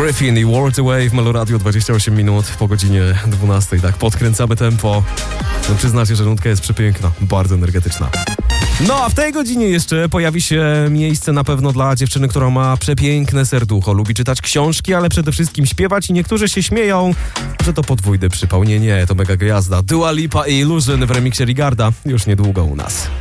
Griffin i World Away w Meloradio, 28 minut po godzinie 12. Tak, podkręcamy tempo. No przyznacie, że nutka jest przepiękna, bardzo energetyczna. No a w tej godzinie jeszcze pojawi się miejsce na pewno dla dziewczyny, która ma przepiękne serducho. Lubi czytać książki, ale przede wszystkim śpiewać i niektórzy się śmieją, że to podwójny przypał. Nie, to mega gwiazda. Dua Lipa i Illusion w remiksie Rigarda już niedługo u nas.